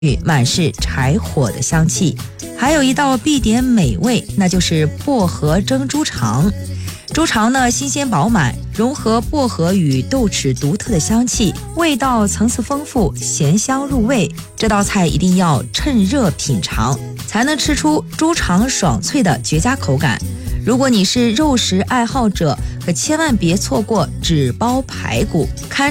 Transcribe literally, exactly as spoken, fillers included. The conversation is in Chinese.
满是柴火的香气。还有一道必点美味，那就是薄荷蒸猪肠。猪肠呢新鲜饱满，融合薄荷与豆豉独特的香气，味道层次丰富，咸香入味。这道菜一定要趁热品尝，才能吃出猪肠爽脆的绝佳口感。如果你是肉食爱好者，可千万别错过纸包排骨，堪